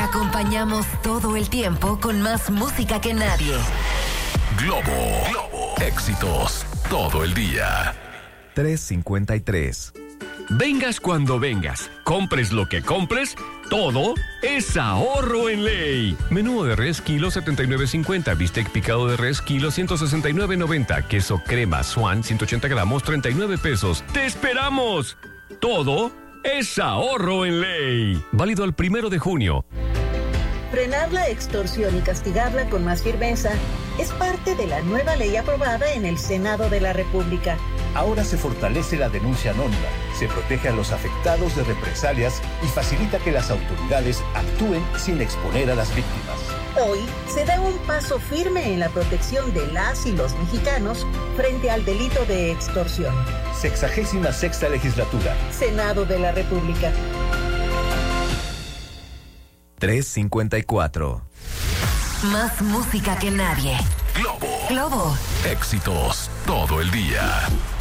acompañamos todo el tiempo con más música que nadie. Globo. Éxitos todo el día. 3:53. Vengas cuando vengas, compres lo que compres, todo es ahorro en ley. Menú de res kilo 79.50, bistec picado de res kilo 169.90, queso crema Swan 180 gramos 39 pesos. ¡Te esperamos! Todo es ahorro en ley. Válido al 1 de junio. Frenar la extorsión y castigarla con más firmeza es parte de la nueva ley aprobada en el Senado de la República. Ahora se fortalece la denuncia anónima, se protege a los afectados de represalias y facilita que las autoridades actúen sin exponer a las víctimas. Hoy se da un paso firme en la protección de las y los mexicanos frente al delito de extorsión. 66ª legislatura. Senado de la República. 3:54. Más música que nadie. Globo. Globo. Éxitos todo el día.